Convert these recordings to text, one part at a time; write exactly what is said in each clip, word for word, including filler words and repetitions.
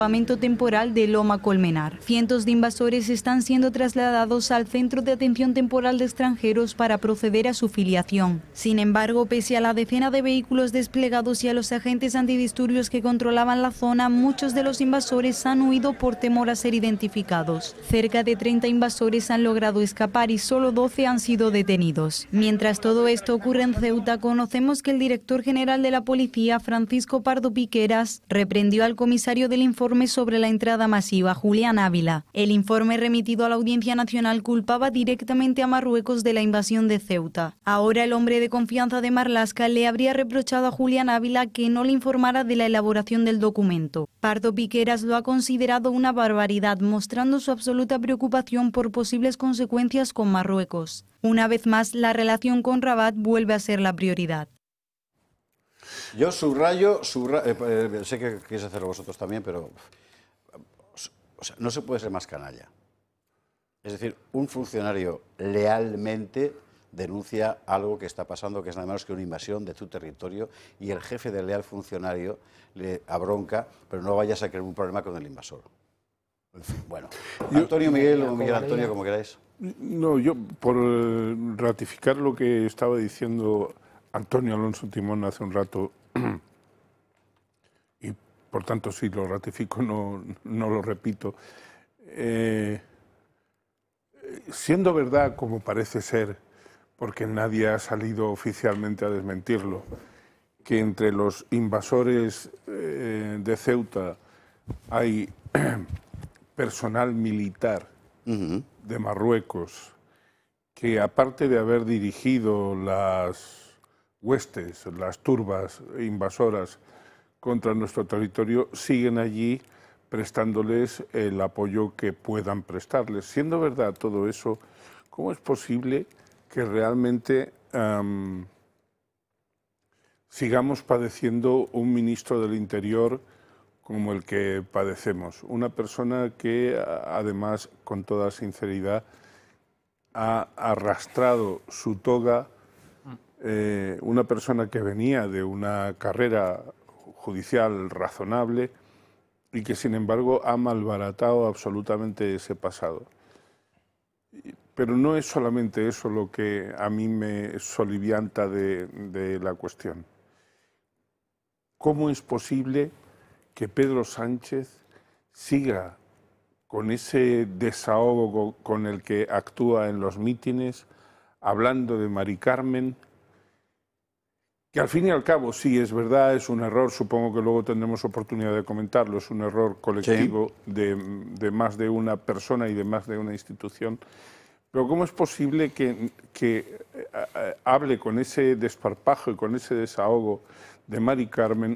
Campamento temporal de Loma Colmenar. Cientos de invasores están siendo trasladados al Centro de Atención Temporal de Extranjeros para proceder a su filiación. Sin embargo, pese a la decena de vehículos desplegados y a los agentes antidisturbios que controlaban la zona, muchos de los invasores han huido por temor a ser identificados. Cerca de treinta invasores han logrado escapar y solo doce han sido detenidos. Mientras todo esto ocurre en Ceuta, conocemos que el director general de la policía, Francisco Pardo Piqueras, reprendió al comisario del informe sobre la entrada masiva, Julián Ávila. El informe remitido a la Audiencia Nacional culpaba directamente a Marruecos de la invasión de Ceuta. Ahora el hombre de confianza de Marlaska le habría reprochado a Julián Ávila que no le informara de la elaboración del documento. Pardo Piqueras lo ha considerado una barbaridad, mostrando su absoluta preocupación por posibles consecuencias con Marruecos. Una vez más, la relación con Rabat vuelve a ser la prioridad. Yo subrayo, subrayo eh, eh, sé que queréis hacerlo vosotros también, pero o sea, no se puede ser más canalla. Es decir, un funcionario lealmente denuncia algo que está pasando, que es nada menos que una invasión de tu territorio, y el jefe del leal funcionario le abronca, pero no vayas a crear un problema con el invasor. En fin, bueno, Antonio, Miguel o Miguel Antonio, como queráis. No, yo por ratificar lo que estaba diciendo Antonio Alonso Timón hace un rato, y por tanto si lo ratifico no, no lo repito, eh, siendo verdad como parece ser, porque nadie ha salido oficialmente a desmentirlo, que entre los invasores eh, de Ceuta hay personal militar uh-huh. de Marruecos que, aparte de haber dirigido las huestes, las turbas invasoras contra nuestro territorio, siguen allí prestándoles el apoyo que puedan prestarles. Siendo verdad todo eso, ¿cómo es posible que realmente um, sigamos padeciendo un ministro del Interior como el que padecemos? Una persona que, además, con toda sinceridad, ha arrastrado su toga. Eh, una persona que venía de una carrera judicial razonable y que, sin embargo, ha malbaratado absolutamente ese pasado. Pero no es solamente eso lo que a mí me solivianta de, de la cuestión. ¿Cómo es posible que Pedro Sánchez siga con ese desahogo con el que actúa en los mítines, hablando de Mari Carmen, que al fin y al cabo, sí, es verdad, es un error, supongo que luego tendremos oportunidad de comentarlo, es un error colectivo sí. de, de más de una persona y de más de una institución, pero ¿cómo es posible que, que eh, hable con ese desparpajo y con ese desahogo de Mari Carmen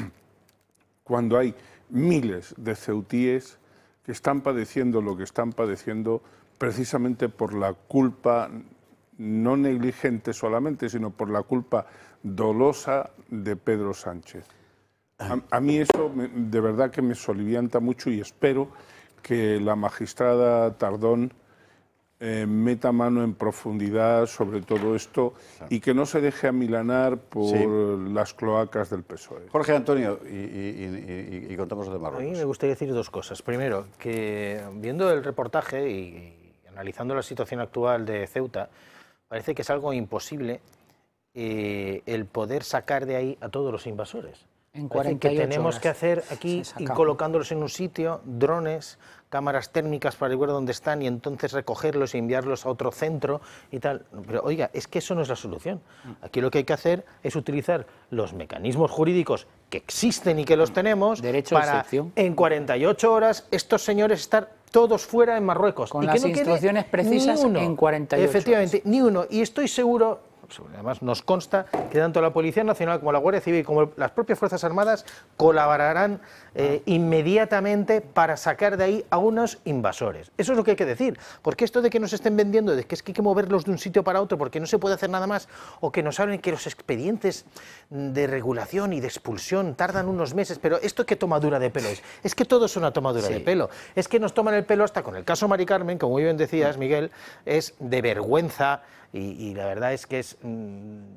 cuando hay miles de ceutíes que están padeciendo lo que están padeciendo precisamente por la culpa no negligente solamente, sino por la culpa dolosa de Pedro Sánchez? A, a mí eso me, de verdad que me solivianta mucho y espero que la magistrada Tardón eh, meta mano en profundidad sobre todo esto y que no se deje amilanar por sí. las cloacas del P S O E. Jorge Antonio, y, y, y, y contamos de Marruecos. A mí me gustaría decir dos cosas. Primero, que viendo el reportaje y, y analizando la situación actual de Ceuta, parece que es algo imposible eh, el poder sacar de ahí a todos los invasores. En cuarenta y ocho que tenemos horas que hacer aquí y colocándolos en un sitio, drones, cámaras térmicas para ver dónde están y entonces recogerlos y enviarlos a otro centro y tal. Pero oiga, es que eso no es la solución. Aquí lo que hay que hacer es utilizar los mecanismos jurídicos que existen y que los tenemos Derecho para en cuarenta y ocho horas estos señores estar todos fuera en Marruecos. Con y las que no instrucciones precisas uno, en cuarenta y ocho efectivamente, horas. ni uno. Y estoy seguro, además nos consta que tanto la Policía Nacional como la Guardia Civil como las propias Fuerzas Armadas colaborarán eh, inmediatamente para sacar de ahí a unos invasores. Eso es lo que hay que decir, porque esto de que nos estén vendiendo, de que es que hay que moverlos de un sitio para otro porque no se puede hacer nada más, o que nos hablen que los expedientes de regulación y de expulsión tardan unos meses, pero esto qué tomadura de pelo es, es que todo es una tomadura sí. de pelo, es que nos toman el pelo hasta con el caso Mari Carmen, como muy bien decías, Miguel, es de vergüenza. Y, y la verdad es que es mmm,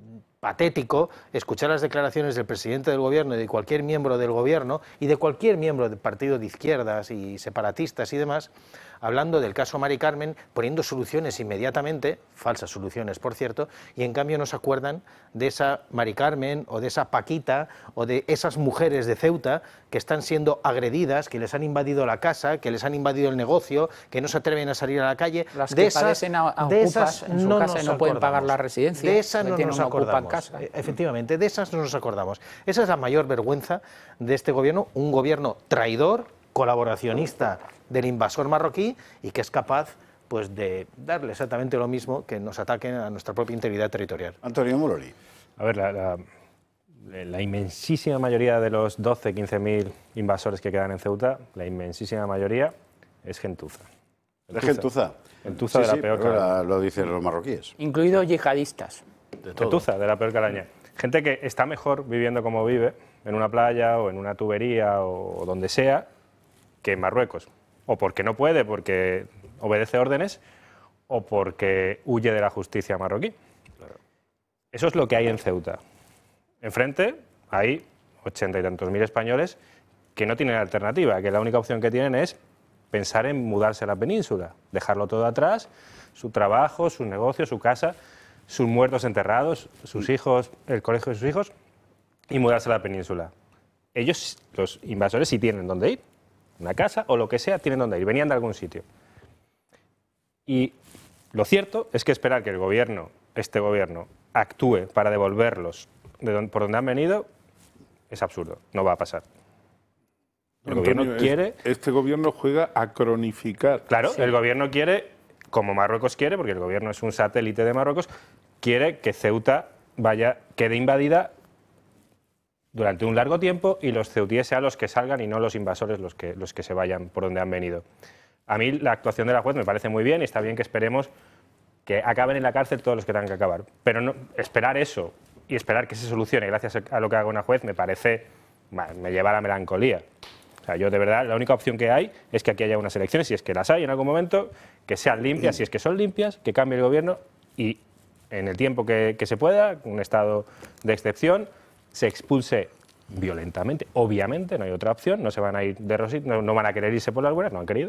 patético escuchar las declaraciones del presidente del gobierno y de cualquier miembro del gobierno y de cualquier miembro del partido de izquierdas y separatistas y demás, hablando del caso Mari Carmen, poniendo soluciones inmediatamente, falsas soluciones por cierto, y en cambio no se acuerdan de esa Mari Carmen o de esa Paquita o de esas mujeres de Ceuta que están siendo agredidas, que les han invadido la casa, que les han invadido el negocio, que no se atreven a salir a la calle. Las de que esas, padecen a, a de ocupas esas en su no casa nos y no pueden pagar acordamos. la residencia. De esas no tienen nos una ocupa en acordamos. casa. Efectivamente, de esas no nos acordamos. Esa es la mayor vergüenza de este gobierno, un gobierno traidor, colaboracionista del invasor marroquí y que es capaz pues de darle exactamente lo mismo que nos ataquen a nuestra propia integridad territorial. Antonio Mulori. A ver, la, la, la inmensísima mayoría de los doce, quince mil invasores que quedan en Ceuta, la inmensísima mayoría es gentuza. ¿De gentuza? Gentuza Sí, de la sí, peor pero calaña. Lo dicen los marroquíes. Incluidos yihadistas. De todo. Gentuza de la peor calaña. Gente que está mejor viviendo como vive, en una playa o en una tubería o donde sea, que en Marruecos. O porque no puede, porque obedece órdenes, o porque huye de la justicia marroquí. Eso es lo que hay en Ceuta. Enfrente hay ochenta y tantos mil españoles que no tienen alternativa, que la única opción que tienen es pensar en mudarse a la península, dejarlo todo atrás, su trabajo, sus negocios, su casa, sus muertos enterrados, sus hijos, el colegio de sus hijos, y mudarse a la península. Ellos, los invasores, sí tienen dónde ir. Una casa o lo que sea, tienen dónde ir, venían de algún sitio. Y lo cierto es que esperar que el gobierno, este gobierno, actúe para devolverlos de donde, por donde han venido es absurdo, no va a pasar. El Antonio, gobierno quiere... Este gobierno juega a cronificar. Claro, sí. El gobierno quiere, como Marruecos quiere, porque el gobierno es un satélite de Marruecos, quiere que Ceuta vaya, quede invadida durante un largo tiempo y los ceutíes sean los que salgan y no los invasores los que, los que se vayan por donde han venido. A mí la actuación de la juez me parece muy bien y está bien que esperemos que acaben en la cárcel todos los que tengan que acabar. Pero no, esperar eso y esperar que se solucione gracias a lo que haga una juez me parece, me lleva a la melancolía. O sea, yo de verdad, la única opción que hay es que aquí haya unas elecciones, si es que las hay en algún momento, que sean limpias, si es que son limpias, que cambie el gobierno y en el tiempo que, que se pueda, un estado de excepción, se expulse violentamente, obviamente, no hay otra opción, no se van a ir de rosita, no, no van a querer irse por las buenas, no han querido,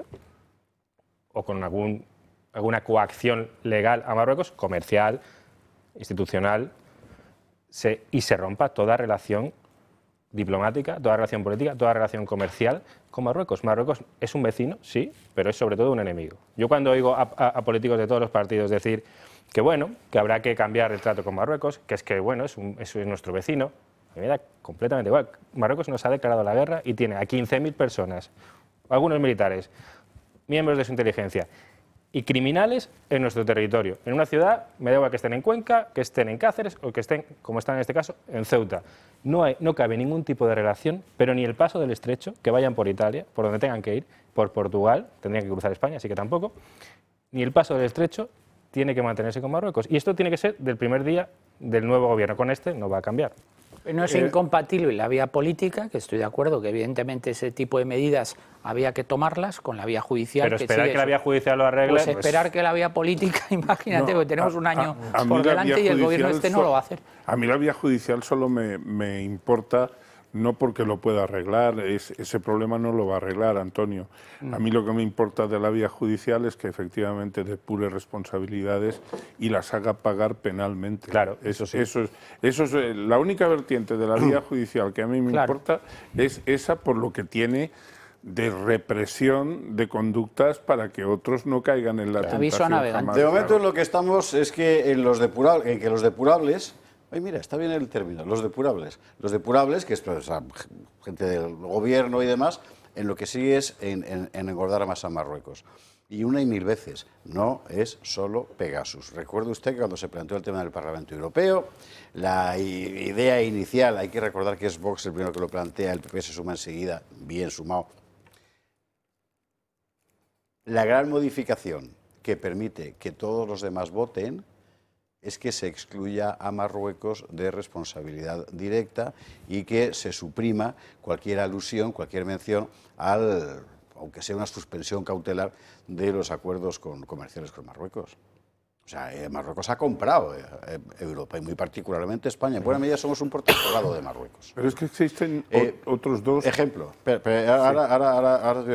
o con algún, alguna coacción legal a Marruecos, comercial, institucional, se, y se rompa toda relación diplomática, toda relación política, toda relación comercial con Marruecos. Marruecos es un vecino, sí, pero es sobre todo un enemigo. Yo cuando oigo a, a, a políticos de todos los partidos decir que bueno, que habrá que cambiar el trato con Marruecos, que es que bueno, es, un, es nuestro vecino, a mí me da completamente igual. Marruecos nos ha declarado la guerra y tiene a quince mil personas, algunos militares, miembros de su inteligencia y criminales en nuestro territorio. En una ciudad, me da igual que estén en Cuenca, que estén en Cáceres o que estén, como están en este caso, en Ceuta. No, hay, no cabe ningún tipo de relación, pero ni el paso del estrecho, que vayan por Italia, por donde tengan que ir, por Portugal, tendrían que cruzar España, así que tampoco, ni el paso del estrecho tiene que mantenerse con Marruecos. Y esto tiene que ser del primer día del nuevo gobierno. Con este no va a cambiar. No es incompatible la vía política, que estoy de acuerdo, que evidentemente ese tipo de medidas había que tomarlas con la vía judicial. Pero que esperar sigue que la vía judicial lo arregle... Pues pues... esperar que la vía política, imagínate, No, que tenemos a, un año a, a por delante y el gobierno este no lo va a hacer. A mí la vía judicial solo me, me importa, no porque lo pueda arreglar, es, ese problema no lo va a arreglar, Antonio. Mm. A mí lo que me importa de la vía judicial es que efectivamente depure responsabilidades y las haga pagar penalmente. Claro, es, eso sí. Eso es, eso es eh, la única vertiente de la vía judicial que a mí me claro. importa es esa por lo que tiene de represión de conductas para que otros no caigan en la Claro. tentación. Aviso a navegantes. Jamás, De momento claro. en lo que estamos es que en los depurables, en que los depurables, ay mira, está bien el término, los depurables, los depurables, que es o sea, gente del gobierno y demás, en lo que sigue es en, en, en engordar más a Marruecos. Y una y mil veces, no es solo Pegasus. Recuerde usted que cuando se planteó el tema del Parlamento Europeo, la idea inicial, hay que recordar que es Vox el primero que lo plantea, el P P se suma enseguida, bien sumado. La gran modificación que permite que todos los demás voten es que se excluya a Marruecos de responsabilidad directa y que se suprima cualquier alusión, cualquier mención al, aunque sea una suspensión cautelar de los acuerdos con, comerciales con Marruecos. O sea, eh, Marruecos ha comprado eh, eh, Europa y muy particularmente España. En buena medida somos un protectorado de Marruecos. Pero es que existen Eh, o- otros dos... Ejemplo. Pero, pero ahora, ahora, ahora, ahora te voy a